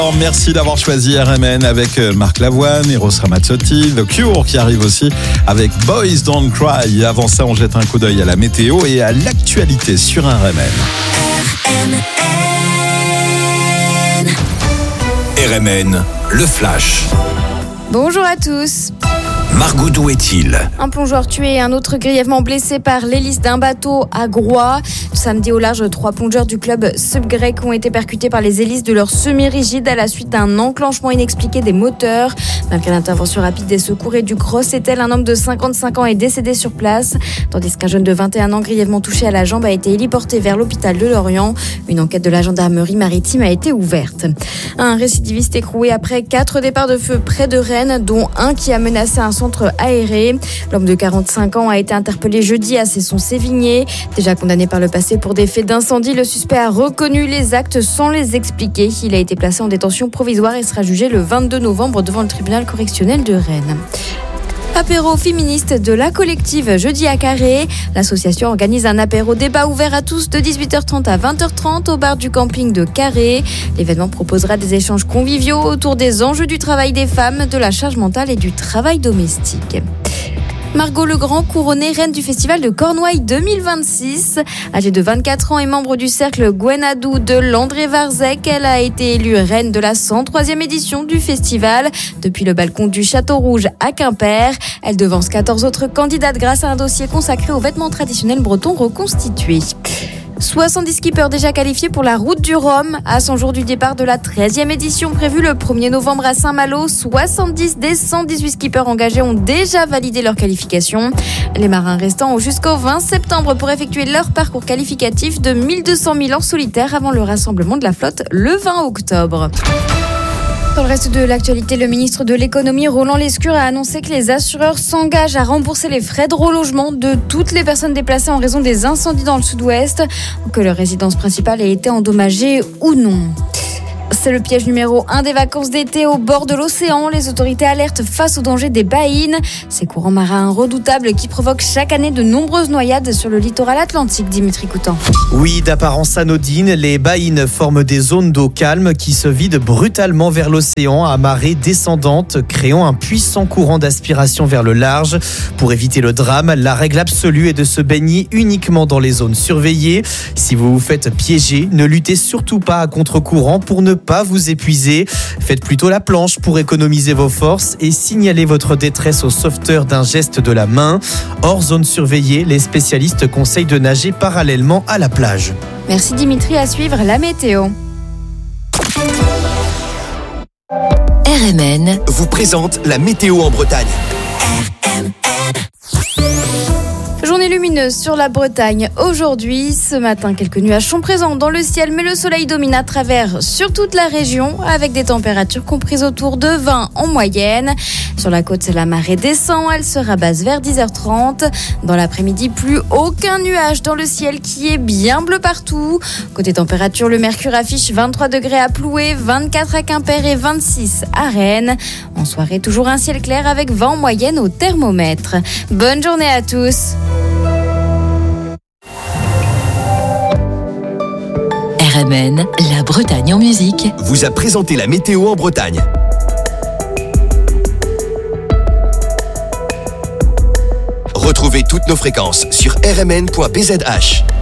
Merci d'avoir choisi RMN avec Marc Lavoine, Eros Ramazzotti, The Cure qui arrive aussi avec Boys Don't Cry. Avant ça, on jette un coup d'œil à la météo et à l'actualité sur RMN. RMN, le flash. Bonjour à tous. Margot, d'où est-il ? Un plongeur tué et un autre grièvement blessé par l'hélice d'un bateau à Groix. Samedi au large, 3 plongeurs du club Subgrec ont été percutés par les hélices de leur semi-rigide à la suite d'un enclenchement inexpliqué des moteurs. Malgré l'intervention rapide des secours et du Crossetel, un homme de 55 ans est décédé sur place, tandis qu'un jeune de 21 ans grièvement touché à la jambe a été héliporté vers l'hôpital de Lorient. Une enquête de la gendarmerie maritime a été ouverte. Un récidiviste écroué après 4 départs de feu près de Rennes, dont un qui a menacé un centre aéré. L'homme de 45 ans a été interpellé jeudi à Cesson-Sévigné. Déjà condamné par le passé pour des faits d'incendie, le suspect a reconnu les actes sans les expliquer. Il a été placé en détention provisoire et sera jugé le 22 novembre devant le tribunal correctionnel de Rennes. Apéro féministe de la collective jeudi à Carré. L'association organise un apéro débat ouvert à tous de 18h30 à 20h30 au bar du camping de Carré. L'événement proposera des échanges conviviaux autour des enjeux du travail des femmes, de la charge mentale et du travail domestique. Margot Legrand, couronnée reine du festival de Cornouailles 2026. Âgée de 24 ans et membre du cercle Gwenadou de Landré-Varzec, elle a été élue reine de la 103e édition du festival. Depuis le balcon du Château Rouge à Quimper, elle devance 14 autres candidates grâce à un dossier consacré aux vêtements traditionnels bretons reconstitués. 70 skippers déjà qualifiés pour la route du Rhum. À 100 jours du départ de la 13e édition prévue le 1er novembre à Saint-Malo, 70 des 118 skippers engagés ont déjà validé leur qualification. Les marins restants ont jusqu'au 20 septembre pour effectuer leur parcours qualificatif de 1200 000 en solitaire avant le rassemblement de la flotte le 20 octobre. Dans le reste de l'actualité, le ministre de l'économie, Roland Lescure, a annoncé que les assureurs s'engagent à rembourser les frais de relogement de toutes les personnes déplacées en raison des incendies dans le sud-ouest, que leur résidence principale ait été endommagée ou non. C'est le piège numéro 1 des vacances d'été au bord de l'océan. Les autorités alertent face au danger des baïnes. Ces courants marins redoutables qui provoquent chaque année de nombreuses noyades sur le littoral atlantique, Dimitri Coutan. Oui, d'apparence anodine, les baïnes forment des zones d'eau calme qui se vident brutalement vers l'océan à marée descendante, créant un puissant courant d'aspiration vers le large. Pour éviter le drame, la règle absolue est de se baigner uniquement dans les zones surveillées. Si vous vous faites piéger, ne luttez surtout pas à contre-courant pour ne pas vous épuiser. Faites plutôt la planche pour économiser vos forces et signalez votre détresse au sauveteur d'un geste de la main. Hors zone surveillée, les spécialistes conseillent de nager parallèlement à la plage. Merci Dimitri, à suivre la météo. RMN vous présente la météo en Bretagne. Journée lumineuse sur la Bretagne aujourd'hui. Ce matin, quelques nuages sont présents dans le ciel, mais le soleil domine à travers sur toute la région avec des températures comprises autour de 20 en moyenne. Sur la côte, la marée descend, elle se rabaisse vers 10h30. Dans l'après-midi, plus aucun nuage dans le ciel qui est bien bleu partout. Côté température, le mercure affiche 23 degrés à Ploué, 24 à Quimper et 26 à Rennes. En soirée, toujours un ciel clair avec 20 en moyenne au thermomètre. Bonne journée à tous. RMN, la Bretagne en musique, vous a présenté la météo en Bretagne. Retrouvez toutes nos fréquences sur rmn.bzh.